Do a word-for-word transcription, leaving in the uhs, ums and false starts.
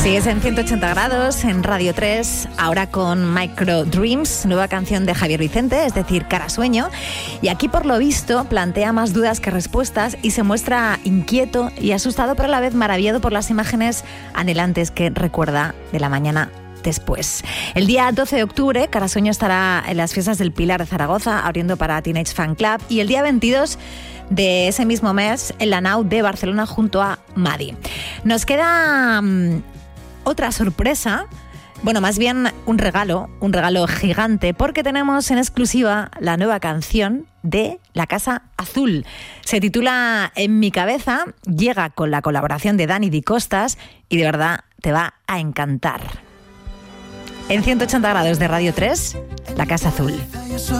Sigues en ciento ochenta grados en Radio tres, ahora con Micro Dreams, nueva canción de Javier Vicente, es decir, Cara Sueño. Y aquí, por lo visto, plantea más dudas que respuestas y se muestra inquieto y asustado, pero a la vez maravillado por las imágenes anhelantes que recuerda de la mañana después. El día doce de octubre, Cara Sueño estará en las fiestas del Pilar de Zaragoza, abriendo para Teenage Fan Club, y el día veintidós de ese mismo mes en la Nau de Barcelona junto a Madi. Nos queda um, otra sorpresa, bueno, más bien un regalo, un regalo gigante, porque tenemos en exclusiva la nueva canción de La Casa Azul. Se titula En mi cabeza, llega con la colaboración de Dani Di Costas y de verdad te va a encantar. En ciento ochenta grados de Radio tres, La Casa Azul.